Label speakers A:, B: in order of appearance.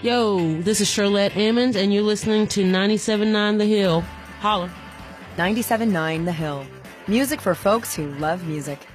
A: Yo, this is Shirlette Emmons, and you're listening to 97.9 The Hill. Holla.
B: 97.9 The Hill. Music for folks who love music.